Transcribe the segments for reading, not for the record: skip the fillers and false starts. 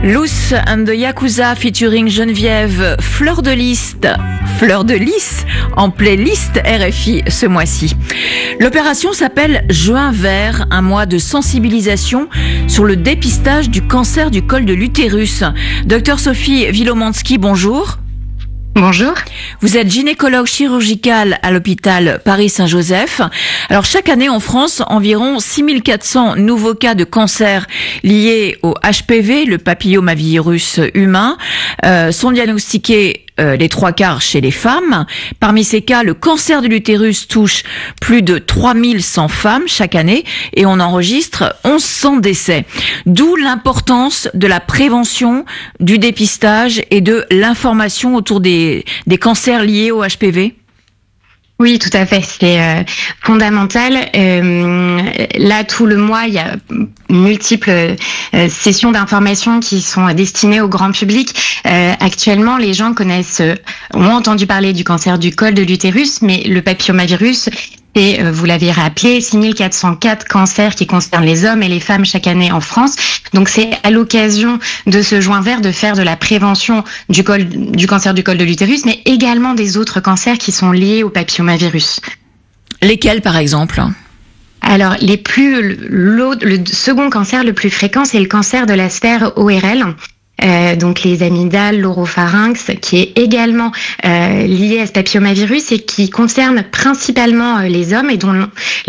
Loose and the Yakuza featuring Geneviève, Fleur de Lys en playlist RFI ce mois-ci. L'opération s'appelle Juin vert, un mois de sensibilisation sur le dépistage du cancer du col de l'utérus. Docteur Sophie Wilomanski, bonjour. Bonjour. Vous êtes gynécologue chirurgicale à l'hôpital Paris-Saint-Joseph. Alors, chaque année en France, environ 6400 nouveaux cas de cancer liés au HPV, le papillomavirus humain, sont diagnostiqués les 3/4 chez les femmes. Parmi ces cas, le cancer de l'utérus touche plus de 3100 femmes chaque année et on enregistre 1100 décès. D'où l'importance de la prévention, du dépistage et de l'information autour des cancers liés au HPV. Oui, tout à fait. C'est fondamental. Là, tout le mois, il y a multiples sessions d'information qui sont destinées au grand public. Actuellement, les gens ont entendu parler du cancer du col de l'utérus, mais le papillomavirus, et vous l'avez rappelé, 6404 cancers qui concernent les hommes et les femmes chaque année en France. Donc c'est à l'occasion de ce Juin vert de faire de la prévention du cancer du col de l'utérus, mais également des autres cancers qui sont liés au papillomavirus. Lesquels par exemple ? Alors, le second cancer le plus fréquent, c'est le cancer de la sphère ORL. Donc les amygdales, l'oropharynx, qui est également lié à ce papillomavirus et qui concerne principalement les hommes et dont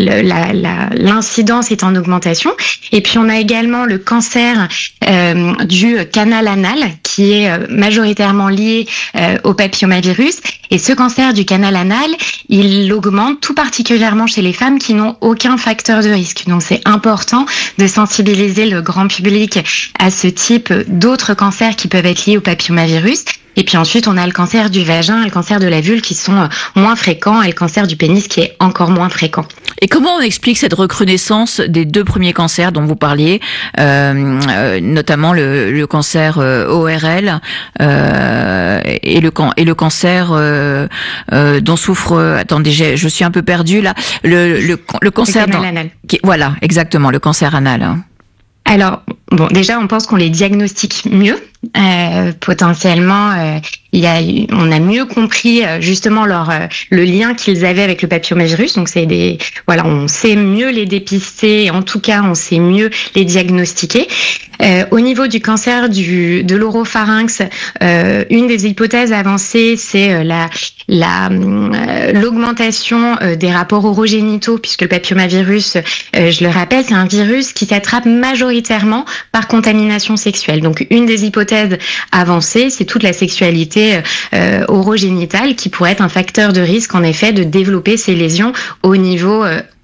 l'incidence est en augmentation. Et puis on a également le cancer du canal anal qui est majoritairement lié au papillomavirus. Et ce cancer du canal anal, il augmente tout particulièrement chez les femmes qui n'ont aucun facteur de risque. Donc c'est important de sensibiliser le grand public à ce type d'autres cancers qui peuvent être liés au papillomavirus. Et puis ensuite, on a le cancer du vagin et le cancer de la vulve qui sont moins fréquents et le cancer du pénis qui est encore moins fréquent. Et comment on explique cette recrudescence des deux premiers cancers dont vous parliez, notamment le cancer ORL et le cancer dont souffre... Attendez, je suis un peu perdue là. Le cancer... Le canal anal. Voilà, exactement, le cancer anal. Alors, bon, déjà, on pense qu'on les diagnostique mieux. Potentiellement, on a mieux compris justement le lien qu'ils avaient avec le papillomavirus. Donc on sait mieux les dépister. En tout cas, on sait mieux les diagnostiquer. Au niveau du cancer de l'oropharynx, une des hypothèses avancées, c'est l'augmentation des rapports orogénitaux, puisque le papillomavirus, je le rappelle, c'est un virus qui s'attrape majoritairement par contamination sexuelle. Donc, une des hypothèses avancées, c'est toute la sexualité orogénitale qui pourrait être un facteur de risque, en effet, de développer ces lésions au niveau